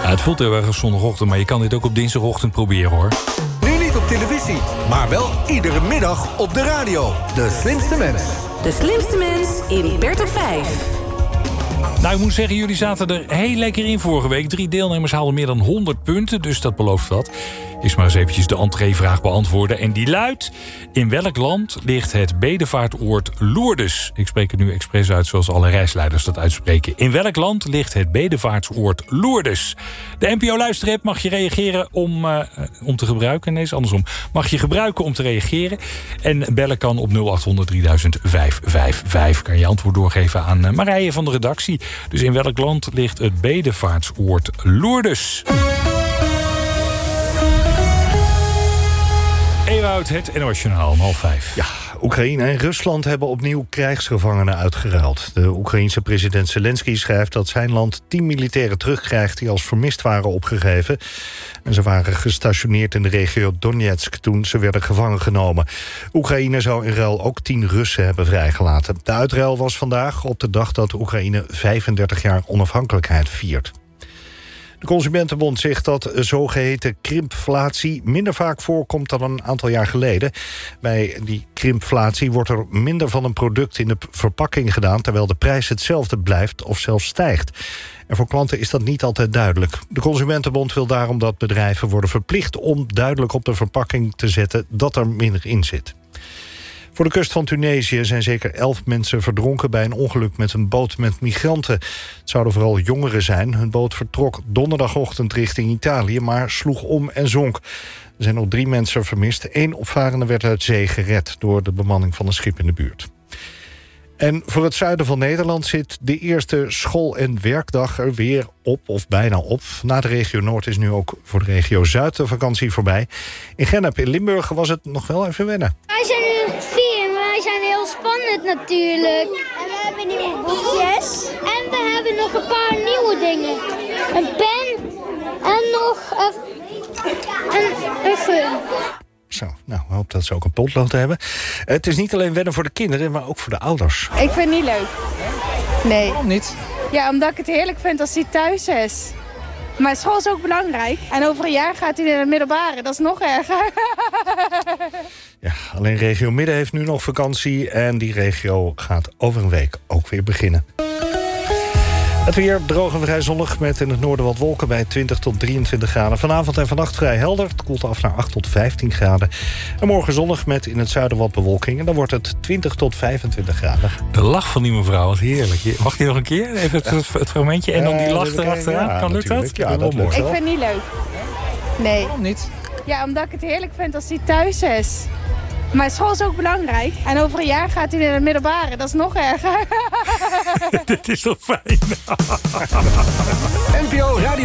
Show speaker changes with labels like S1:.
S1: Ja, het voelt heel erg als zondagochtend, maar je kan dit ook op dinsdagochtend proberen, hoor.
S2: Nu niet op televisie, maar wel iedere middag op de radio. De Slimste Mens.
S3: De Slimste Mens in Bert op 5.
S1: Nou, ik moet zeggen, jullie zaten er heel lekker in vorige week. 3 deelnemers haalden meer dan 100 punten, dus dat belooft wat. Is maar eens eventjes de entreevraag beantwoorden. En die luidt: in welk land ligt het bedevaartoord Lourdes? Ik spreek het nu expres uit zoals alle reisleiders dat uitspreken. In welk land ligt het bedevaartsoord Lourdes? De NPO-luisterapp mag je reageren om te gebruiken. Nee, is andersom. Mag je gebruiken om te reageren. En bellen kan op 0800 3000 555. Kan je antwoord doorgeven aan Marije van de redactie. Dus in welk land ligt het bedevaartsoord Lourdes? Ewout, het NOS-journaal om 4:30.
S4: Ja, Oekraïne en Rusland hebben opnieuw krijgsgevangenen uitgeruild. De Oekraïense president Zelensky schrijft dat zijn land 10 militairen terugkrijgt die als vermist waren opgegeven. En ze waren gestationeerd in de regio Donetsk toen ze werden gevangen genomen. Oekraïne zou in ruil ook 10 Russen hebben vrijgelaten. De uitruil was vandaag op de dag dat Oekraïne 35 jaar onafhankelijkheid viert. De Consumentenbond zegt dat zogeheten krimpflatie minder vaak voorkomt dan een aantal jaar geleden. Bij die krimpflatie wordt er minder van een product in de verpakking gedaan, terwijl de prijs hetzelfde blijft of zelfs stijgt. En voor klanten is dat niet altijd duidelijk. De Consumentenbond wil daarom dat bedrijven worden verplicht om duidelijk op de verpakking te zetten dat er minder in zit. Voor de kust van Tunesië zijn zeker 11 mensen verdronken bij een ongeluk met een boot met migranten. Het zouden vooral jongeren zijn. Hun boot vertrok donderdagochtend richting Italië, maar sloeg om en zonk. Er zijn nog 3 mensen vermist. 1 opvarende werd uit zee gered door de bemanning van een schip in de buurt. En voor het zuiden van Nederland zit de eerste school- en werkdag er weer op, of bijna op. Na de regio Noord is nu ook voor de regio Zuid de vakantie voorbij. In Gennep in Limburg was het nog wel even wennen.
S5: Wij zijn nu 4, maar wij zijn heel spannend natuurlijk. En we hebben nieuwe boekjes. En we hebben nog een paar nieuwe dingen. Een pen en nog een fun.
S4: Zo, nou, ik hoop dat ze ook een potlood hebben. Het is niet alleen wennen voor de kinderen, maar ook voor de ouders.
S6: Ik vind het niet leuk. Nee.
S4: Waarom niet?
S6: Ja, omdat ik het heerlijk vind als hij thuis is. Maar school is ook belangrijk. En over een jaar gaat hij in het middelbare. Dat is nog erger.
S4: Ja, alleen regio Midden heeft nu nog vakantie. En die regio gaat over een week ook weer beginnen. Het weer droog en vrij zonnig met in het noorden wat wolken bij 20 tot 23 graden. Vanavond en vannacht vrij helder. Het koelt af naar 8 tot 15 graden. En morgen zonnig met in het zuiden wat bewolking. En dan wordt het 20 tot 25 graden.
S1: De lach van die mevrouw, wat heerlijk. Mag die nog een keer? Even het fragmentje en dan die lach erachteraan.
S4: Ja,
S1: lukt dat?
S4: Ja, dat lukt.
S6: Ik vind het niet leuk. Nee.
S4: Waarom niet?
S6: Ja, omdat ik het heerlijk vind als hij thuis is. Maar school is ook belangrijk. En over een jaar gaat hij in het middelbare. Dat is nog erger.
S1: Dit is toch fijn?
S2: NPO Radio